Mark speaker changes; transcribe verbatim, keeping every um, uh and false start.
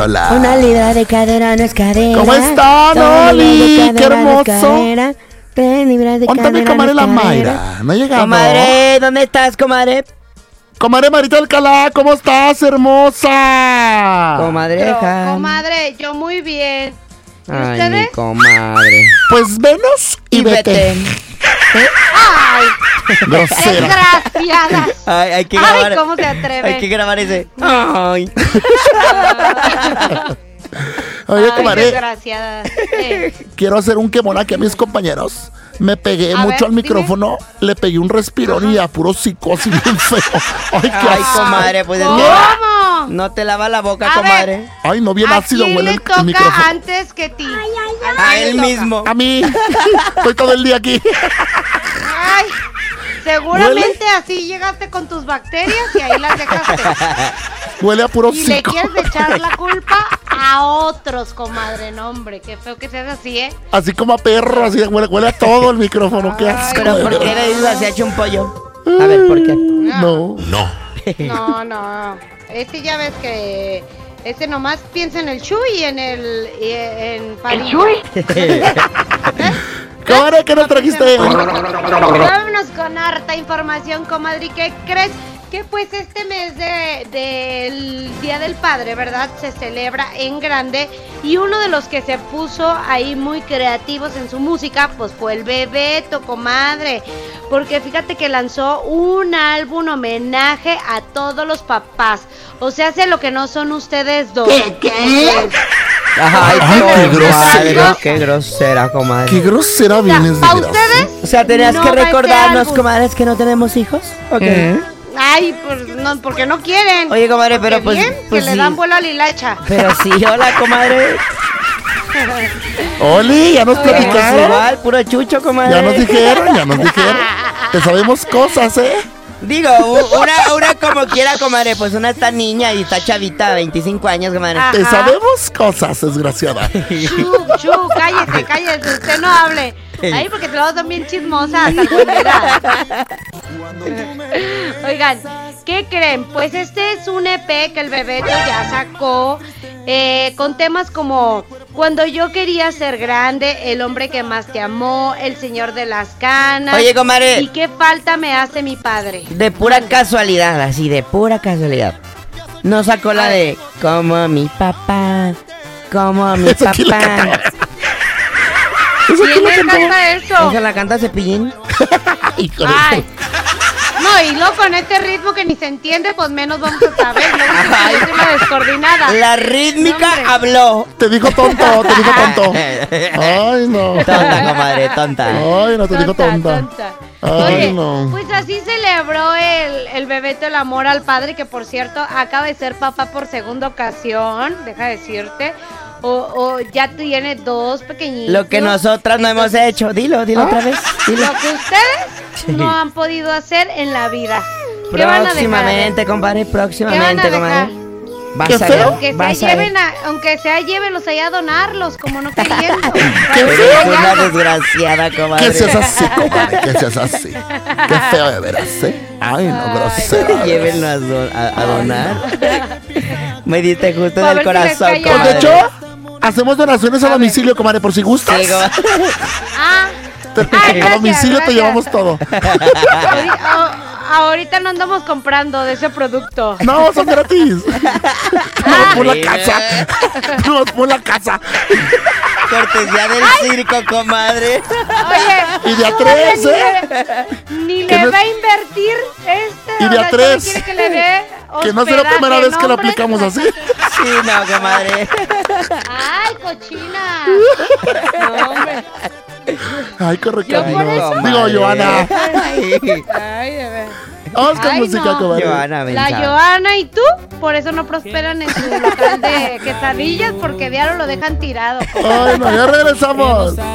Speaker 1: Hola.
Speaker 2: Una libra de cadera no es cadera.
Speaker 1: ¿Cómo están, Oli? ¡Qué hermoso!
Speaker 2: Tres libras de
Speaker 1: ¿Dónde está mi
Speaker 2: cadera
Speaker 1: comadre
Speaker 2: no
Speaker 1: la
Speaker 2: es cadera.
Speaker 1: Mayra? No ha llegado.
Speaker 2: Comadre, ¿dónde estás, comadre?
Speaker 1: Comadre Marita Alcalá, ¿cómo estás, hermosa?
Speaker 2: Comadreja.
Speaker 3: Pero, comadre, yo muy bien. ¿Y
Speaker 2: Ay,
Speaker 3: ustedes?
Speaker 2: mi comadre.
Speaker 1: Pues venos y,
Speaker 2: Y
Speaker 1: vete.
Speaker 2: vete.
Speaker 3: ¡Ay!
Speaker 1: Grosera.
Speaker 3: ¡Desgraciadas!
Speaker 2: Ay, hay que
Speaker 3: Ay,
Speaker 2: grabar.
Speaker 3: ¿cómo se atreven?
Speaker 2: Hay que grabar ese. Ay.
Speaker 1: Oye,
Speaker 3: Ay,
Speaker 1: comadre,
Speaker 3: desgraciadas. Eh,
Speaker 1: quiero hacer un quemón aquí a mis compañeros. Me pegué
Speaker 3: A
Speaker 1: mucho
Speaker 3: ver,
Speaker 1: al micrófono, le pegué un respirón y a puro psicosis bien feo. Ay, qué
Speaker 2: Ay,
Speaker 1: asco.
Speaker 2: comadre, pues es que
Speaker 3: ¿Cómo?
Speaker 2: no te lava la boca,
Speaker 3: A
Speaker 2: comadre.
Speaker 3: ver.
Speaker 1: Ay, no, bien
Speaker 3: ¿A
Speaker 1: ácido
Speaker 3: quién
Speaker 1: huele
Speaker 3: le
Speaker 1: el,
Speaker 3: toca
Speaker 1: el micrófono.
Speaker 3: antes que ti?
Speaker 2: A él mismo.
Speaker 1: A mí. Estoy todo el día aquí.
Speaker 3: Ay, seguramente así llegaste con tus bacterias y ahí las dejaste.
Speaker 1: Huele a puro
Speaker 3: Y le
Speaker 1: psico.
Speaker 3: quieres echar la culpa a otros, comadre. No, hombre, qué feo que seas así, ¿eh?
Speaker 1: Así como a perro, así huele, huele a todo el micrófono. Qué asco.
Speaker 2: Pero
Speaker 1: de
Speaker 2: ¿por qué
Speaker 1: verdad.
Speaker 2: le dices así ha hecho un pollo? A ver, ¿por qué?
Speaker 1: No.
Speaker 3: No, no. Ese ya ves que ese nomás piensa en el Chuy y en el y en Palillo.
Speaker 1: Comadre, ¿qué nos trajiste hoy?
Speaker 3: Vámonos con harta información, comadre. ¿Y qué crees? Que pues este mes de, del Día del Padre, ¿verdad? Se celebra en grande y uno de los que se puso ahí muy creativos en su música, pues fue el Bebeto, comadre. Porque fíjate que lanzó un álbum homenaje a todos los papás. O sea, hace lo que no son ustedes dos. ¿Qué? ¿Qué?
Speaker 2: Ay,
Speaker 1: Ay, qué
Speaker 2: comadre,
Speaker 3: grosera.
Speaker 2: qué grosera, comadre.
Speaker 1: Qué grosera vienes de
Speaker 3: ¿A
Speaker 1: veras.
Speaker 3: ustedes?
Speaker 2: O sea, tenías
Speaker 3: No
Speaker 2: que
Speaker 3: va este
Speaker 2: recordarnos,
Speaker 3: álbum.
Speaker 2: comadres, que no tenemos hijos. Ok.
Speaker 3: Ay, pues no, porque no quieren.
Speaker 2: Oye, comadre, pero
Speaker 3: Qué
Speaker 2: pues,
Speaker 3: bien,
Speaker 2: pues
Speaker 3: que
Speaker 2: sí.
Speaker 3: le dan vuelo a la hilacha.
Speaker 2: Pero sí, hola, comadre.
Speaker 1: Oli, ya nos
Speaker 3: Oye,
Speaker 2: Pues
Speaker 1: platicaron.
Speaker 2: igual, puro chucho, comadre.
Speaker 1: Ya nos dijeron, ya nos dijeron. Te sabemos cosas, ¿eh?
Speaker 2: Digo, u- una, una como quiera, comadre. Pues una está niña y está chavita, veinticinco años, comadre.
Speaker 3: Ah.
Speaker 1: Te
Speaker 3: Ajá.
Speaker 1: sabemos cosas, desgraciada.
Speaker 3: Chu, chu, cállese, cállese, usted no hable. Ay, porque todos son bien chismosas, salmonera. Oigan, ¿qué creen? Pues este es un E P que el Bebeto ya sacó eh, con temas como Cuando yo quería ser grande, El hombre que más te amó, El señor de las canas.
Speaker 2: Oye, comadre.
Speaker 3: ¿Y qué falta me hace mi padre?
Speaker 2: De pura casualidad, así, de pura casualidad. No sacó la de como mi papá, como mi
Speaker 1: Eso quién la
Speaker 2: papá.
Speaker 1: cantaba. Eso
Speaker 3: ¿Quién
Speaker 1: quién la
Speaker 3: le
Speaker 1: cantaba.
Speaker 3: canta eso?
Speaker 2: ¿Esa la canta Cepillín?
Speaker 1: Híjole.
Speaker 3: Ay. No, y luego con este ritmo que ni se entiende, pues menos vamos a saber. Luego
Speaker 2: Ay.
Speaker 3: yo soy una descoordinada.
Speaker 2: La rítmica
Speaker 3: No, hombre.
Speaker 2: habló.
Speaker 1: Te dijo tonto, te dijo tonto. Ay, no.
Speaker 2: Tonta, comadre, tonta.
Speaker 1: Ay, no te dijo tonta. Ay,
Speaker 3: Oye,
Speaker 1: no.
Speaker 3: pues así celebró el, el Bebeto el amor al padre, que por cierto acaba de ser papá por segunda ocasión, deja decirte. O, o ya tiene dos pequeñitos.
Speaker 2: Lo que nosotras no hemos hecho. Dilo, dilo otra vez. Dilo.
Speaker 3: Lo que ustedes no han podido hacer en la vida. ¿Qué van a dejar?
Speaker 2: Próximamente, compadre,
Speaker 3: ¿Qué van a
Speaker 2: próximamente,
Speaker 3: dejar?
Speaker 2: comadre. Vas
Speaker 1: Qué
Speaker 2: a ver,
Speaker 1: feo.
Speaker 3: Aunque
Speaker 2: vas
Speaker 3: sea,
Speaker 2: a ver.
Speaker 3: lleven a, aunque sea llévenlos allá a donarlos, como no queriendo.
Speaker 1: Qué
Speaker 2: Eres
Speaker 1: feo.
Speaker 2: una desgraciada, comadre.
Speaker 1: Que seas así, comadre, que seas así. Qué feo de veras, ¿eh? Ay, no, grosera.
Speaker 2: Llévenlo a, do- a- a donar. Me diste justo
Speaker 3: Pa'
Speaker 2: en el
Speaker 3: ver si les
Speaker 2: corazón,
Speaker 3: cae
Speaker 1: Pues
Speaker 3: algo.
Speaker 1: de
Speaker 2: comadre.
Speaker 1: hecho, hacemos donaciones a domicilio, comadre, por si gustas.
Speaker 2: Sí, comadre.
Speaker 3: Ah,
Speaker 1: Te-
Speaker 3: Ay,
Speaker 1: a
Speaker 3: gracias,
Speaker 1: domicilio te
Speaker 3: gracias.
Speaker 1: llevamos todo.
Speaker 3: ahori- a- ahorita no andamos comprando de ese producto.
Speaker 1: No, son gratis. No, por la
Speaker 2: Sí,
Speaker 1: casa. No, por la casa.
Speaker 2: Cortesía del circo, comadre.
Speaker 3: Oye,
Speaker 1: Y de a
Speaker 3: ¿cómo
Speaker 1: tres,
Speaker 3: que
Speaker 1: ¿eh?
Speaker 3: Ni le,
Speaker 1: Que
Speaker 3: ni
Speaker 1: no-
Speaker 3: le va a invertir este.
Speaker 1: Y de
Speaker 3: o
Speaker 1: a
Speaker 3: sea, solo
Speaker 1: tres.
Speaker 3: quiere que le dé
Speaker 1: Que no será la
Speaker 3: hospedaje,
Speaker 1: primera vez que lo
Speaker 3: ¿no, hombre?
Speaker 1: aplicamos así.
Speaker 2: Sí, no, comadre.
Speaker 3: Ay, cochina. No, hombre.
Speaker 1: Ay, corre
Speaker 3: Yo por
Speaker 1: camino.
Speaker 3: eso-
Speaker 1: Digo, Joana.
Speaker 2: Ay,
Speaker 3: Ay, de ver.
Speaker 1: Vamos con
Speaker 3: Ay,
Speaker 1: música,
Speaker 3: no.
Speaker 1: comadre.
Speaker 2: Joana,
Speaker 3: La
Speaker 2: mensa.
Speaker 3: Joana y tú, por eso no prosperan en su local de quesadillas, porque diario lo dejan tirado.
Speaker 1: Ay, no, ya regresamos.